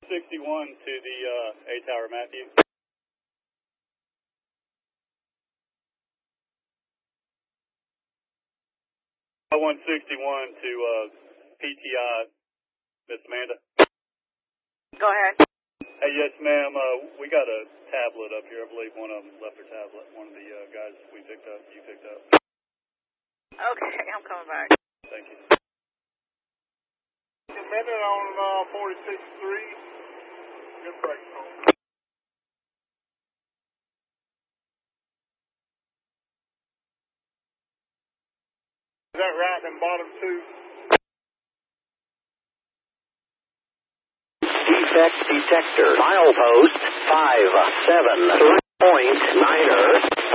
61 to the A Tower, Matthew. 161 to PTI, Miss Amanda. Go ahead. Hey, yes, ma'am. We got a tablet up here. I believe one of them left their tablet. One of the guys you picked up. Okay, I'm coming back. Thank you. A minute on 46-3. Good break. Is that right in bottom 2? Defect detector. Milepost 573.9er.